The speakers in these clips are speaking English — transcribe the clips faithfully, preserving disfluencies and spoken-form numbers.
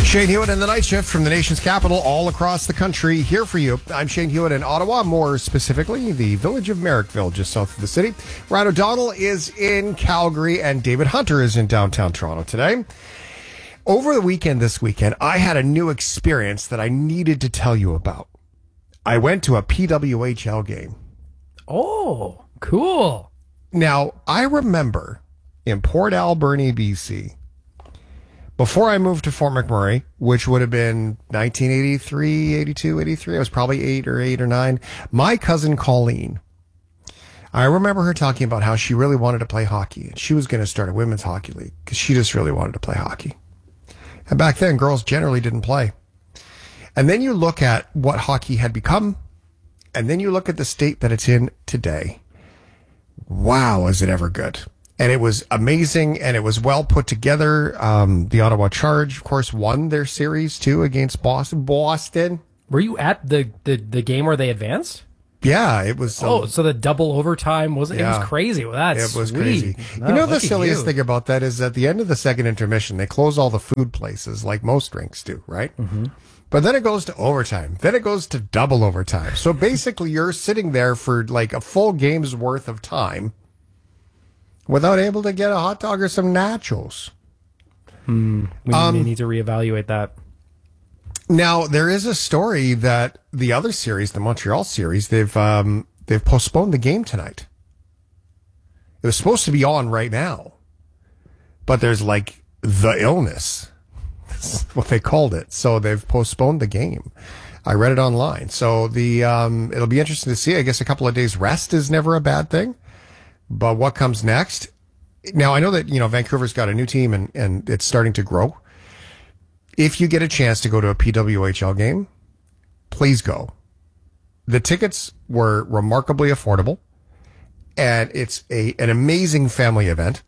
Shane Hewitt and the Night Shift from the nation's capital all across the country here for you. I'm Shane Hewitt in Ottawa, more specifically the village of Merrickville, just south of the city. Ryan O'Donnell is in Calgary and David Hunter is in downtown Toronto today. Over the weekend, this weekend, I had a new experience that I needed to tell you about. I went to a P W H L game. Oh, cool. Now, I remember in Port Alberni, B C, before I moved to Fort McMurray, which would have been nineteen eighty-three, eighty-two, eighty-three, I was probably eight or eight or nine, my cousin Colleen, I remember her talking about how she really wanted to play hockey. And she was going to start a women's hockey league because she just really wanted to play hockey. And back then, girls generally didn't play. And then you look at what hockey had become, and then you look at the state that it's in today. Wow, is it ever good? And it was amazing, and it was well put together. Um, the Ottawa Charge, of course, won their series, too, against Boston. Boston. Were you at the, the, the game where they advanced? Yeah, it was. Oh, um, so the double overtime was yeah, it was crazy. Well, that's it was sweet. crazy. No, you know, the silliest you. thing about that is at the end of the second intermission, they close all the food places like most rinks do, right? Mm-hmm. But then it goes to overtime. Then it goes to double overtime. So basically, you're sitting there for like a full game's worth of time without able to get a hot dog or some nachos. Hmm. We um, may need to reevaluate that. Now, there is a story that the other series, the Montreal series, they've um, they've postponed the game tonight. It was supposed to be on right now, but there's like the illness. That's what they called it. So they've postponed the game. I read it online. So the um, it'll be interesting to see. I guess a couple of days rest is never a bad thing. But what comes next? Now, I know that, you know, Vancouver's got a new team and, and it's starting to grow. If you get a chance to go to a P W H L game, please go. The tickets were remarkably affordable, and it's a an amazing family event.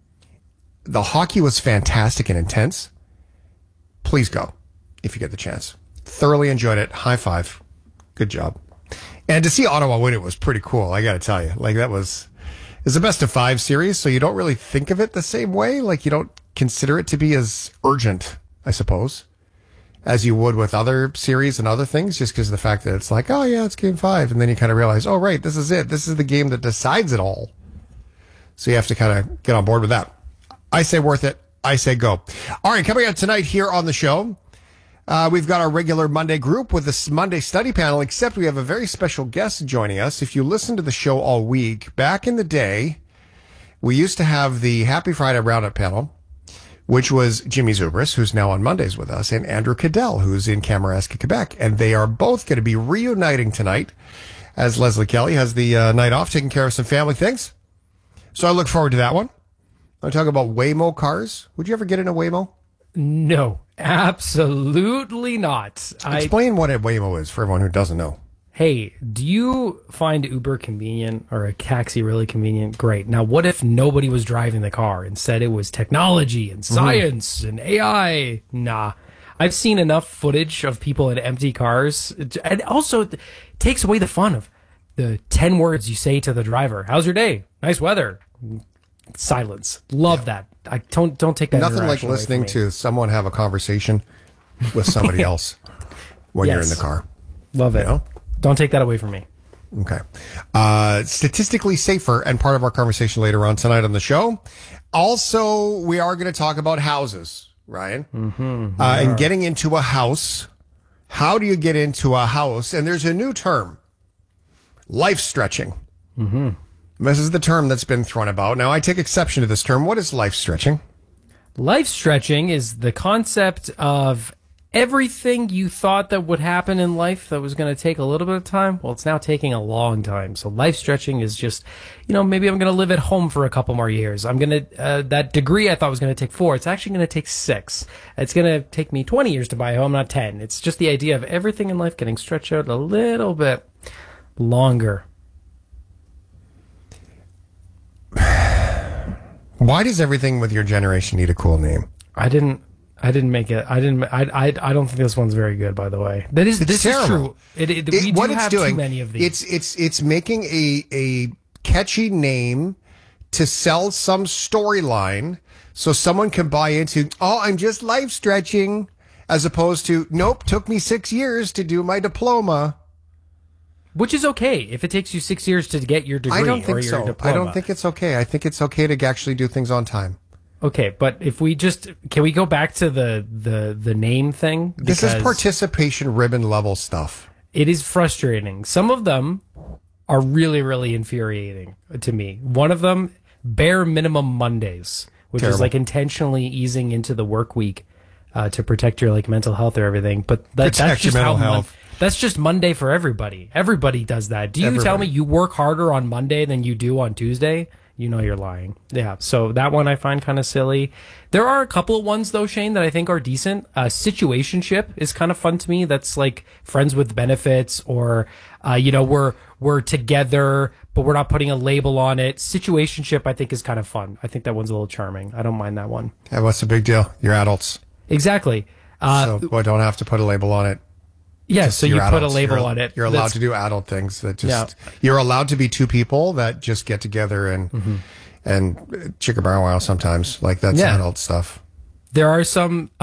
The hockey was fantastic and intense. Please go if you get the chance. Thoroughly enjoyed it. High five. Good job. And to see Ottawa win it was pretty cool, I got to tell you. Like, that was... It's a best of five series, so you don't really think of it the same way. Like, you don't consider it to be as urgent, I suppose, as you would with other series and other things, just because of the fact that it's like, oh, yeah, it's game five. And then you kind of realize, oh, right, this is it. This is the game that decides it all. So you have to kind of get on board with that. I say worth it. I say go. All right, coming up tonight here on the show, uh, we've got our regular Monday group with this Monday study panel, except we have a very special guest joining us. If you listen to the show all week, back in the day, we used to have the Happy Friday Roundup panel, which was Jimmy Zubris, who's now on Mondays with us, and Andrew Cadell, who's in Kamouraska, Quebec. And they are both going to be reuniting tonight as Leslie Kelly has the uh, night off, taking care of some family things. So I look forward to that one. I'm talking about Waymo cars. Would you ever get in a Waymo? No, absolutely not. Explain I, what a Waymo is for everyone who doesn't know. Hey, do you find Uber convenient or a taxi really convenient? Great. Now, what if nobody was driving the car? Instead, it was technology and science mm-hmm. and A I. Nah. I've seen enough footage of people in empty cars. And also, it takes away the fun of the ten words you say to the driver. How's your day? Nice weather. Silence. Love yeah. that. I don't don't take that. Nothing like listening to someone have a conversation with somebody else when yes. you're in the car. Love it. You know? Don't take that away from me. Okay. Uh, statistically safer, and part of our conversation later on tonight on the show. Also, we are going to talk about houses, Ryan, mm-hmm. uh, and getting into a house. How do you get into a house? And there's a new term, life stretching. Mm-hmm. This is the term that's been thrown about. Now, I take exception to this term. What is life stretching? Life stretching is the concept of everything you thought that would happen in life that was going to take a little bit of time. Well, it's now taking a long time. So life stretching is just, you know, maybe I'm going to live at home for a couple more years. I'm going to, uh, that degree I thought was going to take four. It's actually going to take six. It's going to take me twenty years to buy a home, not ten. It's just the idea of everything in life getting stretched out a little bit longer. Why does everything with your generation need a cool name? I didn't. I didn't make it. I didn't. I. I. I don't think this one's very good. By the way, that is. It's this terrible. is true. It, it, it, we what do it's have doing, too many of these. It's. It's. It's making a a catchy name to sell some storyline, so someone can buy into. Oh, I'm just life stretching, as opposed to, nope, took me six years to do my diploma. Which is okay if it takes you six years to get your degree I don't or think your so. diploma. I don't think it's okay. I think it's okay to actually do things on time. Okay, but if we just can we go back to the the the name thing? This is Because participation ribbon level stuff. it is frustrating. Some of them are really really infuriating to me. One of them, bare minimum Mondays, which is Terrible. like intentionally easing into the work week uh, to protect your like mental health or everything. But that, Protect that's your just how mental Mon- health. that's just Monday for everybody. Everybody does that. Do you tell Everybody. me you work harder on Monday than you do on Tuesday? You know you're lying. Yeah. So that one I find kind of silly. There are a couple of ones though, Shane, that I think are decent. Uh, situationship is kind of fun to me. That's like friends with benefits, or uh, you know, we're we're together, but we're not putting a label on it. Situationship I think is kind of fun. I think that one's a little charming. I don't mind that one. Yeah, what's the big deal? You're adults. Exactly. Uh, So well, don't have to put a label on it. yeah. So you You're put adults. a label You're- on it. You're allowed That's- to do adult things that just, Yeah. you're allowed to be two people that just get together and, Mm-hmm. and chicka bow wow sometimes. Like that's Yeah. adult stuff. There are some